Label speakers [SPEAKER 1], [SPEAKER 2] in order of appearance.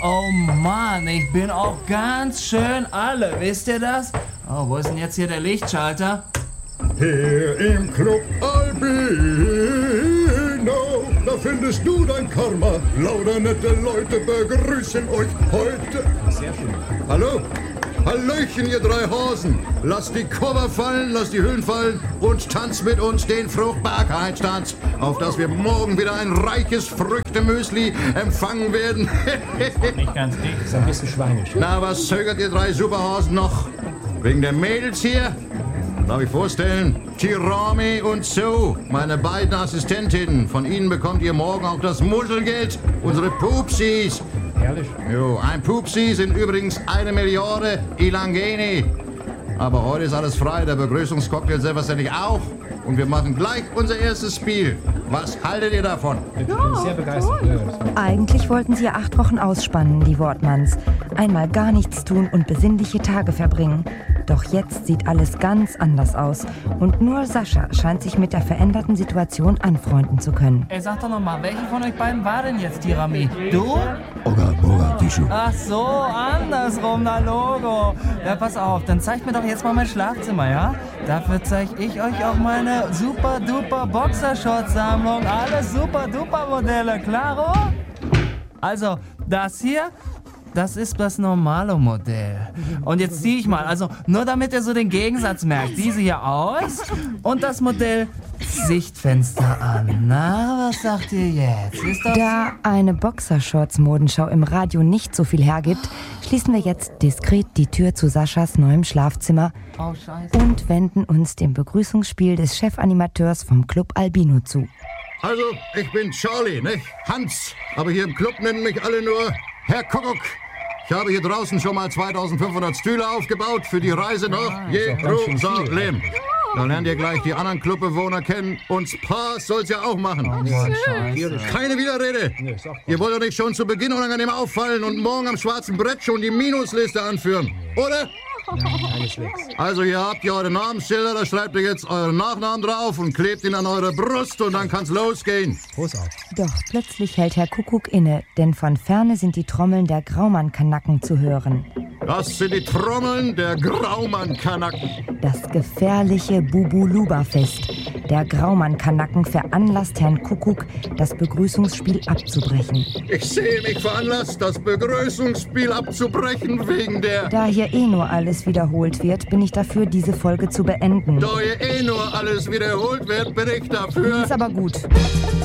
[SPEAKER 1] Oh Mann, ich bin auch ganz schön alle, wisst ihr das? Oh, wo ist denn jetzt hier der Lichtschalter?
[SPEAKER 2] Hier im Club Albino, da findest du dein Karma. Lauter nette Leute begrüßen euch heute.
[SPEAKER 3] Sehr schön.
[SPEAKER 2] Hallo? Hallöchen, ihr drei Hasen. Lasst die Koffer fallen, lasst die Hüllen fallen und tanzt mit uns den Fruchtbarkeitstanz, auf dass wir morgen wieder ein reiches Früchtemüsli empfangen werden.
[SPEAKER 3] Nicht ganz dick, ist ein bisschen schweinisch.
[SPEAKER 2] Na, was zögert ihr drei Superhasen noch? Wegen der Mädels hier? Darf ich vorstellen? Tirami und Sue, meine beiden Assistentinnen. Von ihnen bekommt ihr morgen auch das Muschelgeld, unsere Pupsis.
[SPEAKER 3] Herrlich.
[SPEAKER 2] Jo, ein Pupsi sind übrigens 1 Milliarde Ilangeni. Aber heute ist alles frei, der Begrüßungscocktail selbstverständlich auch. Und wir machen gleich unser erstes Spiel. Was haltet ihr davon?
[SPEAKER 3] Ich bin sehr begeistert. Ja,
[SPEAKER 4] Eigentlich wollten sie ja 8 Wochen ausspannen, die Wortmanns. Einmal gar nichts tun und besinnliche Tage verbringen. Doch jetzt sieht alles ganz anders aus. Und nur Sascha scheint sich mit der veränderten Situation anfreunden zu können.
[SPEAKER 1] Ey, sag doch nochmal, welche von euch beiden war denn jetzt Tirami? Du?
[SPEAKER 2] Oga, Tischu.
[SPEAKER 1] Ach so, andersrum, na Logo. Ja, pass auf, dann zeigt mir doch jetzt mal mein Schlafzimmer, ja? Dafür zeig ich euch auch meine super-duper Boxershorts-Sammlung. Alle super-duper-Modelle, klaro? Also, das hier, das ist das normale Modell. Und jetzt ziehe ich mal, also nur damit ihr so den Gegensatz merkt, diese hier aus und das Modell Sichtfenster an. Na, was sagt ihr jetzt? Ist das...
[SPEAKER 4] Da eine Boxershorts-Modenschau im Radio nicht so viel hergibt, schließen wir jetzt diskret die Tür zu Saschas neuem Schlafzimmer
[SPEAKER 1] Oh, scheiße.
[SPEAKER 4] und wenden uns dem Begrüßungsspiel des Chefanimateurs vom Club Albino zu.
[SPEAKER 2] Also, ich bin Charlie, nicht Hans. Aber hier im Club nennen mich alle nur Herr Kuckuck. Ich habe hier draußen schon mal 2500 Stühle aufgebaut für die Reise nach Jerusalem. Dann lernt ihr gleich die anderen Clubbewohner kennen. Und Spaß soll's ja auch machen. Keine Widerrede. Ihr wollt doch nicht schon zu Beginn unangenehm auffallen und morgen am schwarzen Brett schon die Minusliste anführen, oder? Also ihr habt ja eure Namensschilder, da schreibt ihr jetzt euren Nachnamen drauf und klebt ihn an eure Brust und dann kann's losgehen.
[SPEAKER 3] großartig.
[SPEAKER 4] Doch plötzlich hält Herr Kuckuck inne, denn von ferne sind die Trommeln der Graumann-Kanaken zu hören.
[SPEAKER 2] Das sind die Trommeln der Graumann-Kanaken.
[SPEAKER 4] Das gefährliche Bubuluba-Fest. Der Graumann-Kanaken veranlasst Herrn Kuckuck, das Begrüßungsspiel abzubrechen.
[SPEAKER 2] Ich sehe mich veranlasst, das Begrüßungsspiel abzubrechen wegen der...
[SPEAKER 4] Da hier eh nur alles wiederholt wird, bin ich dafür, diese Folge zu beenden.
[SPEAKER 2] Da hier eh nur alles wiederholt wird, bin ich dafür...
[SPEAKER 4] Ist aber gut.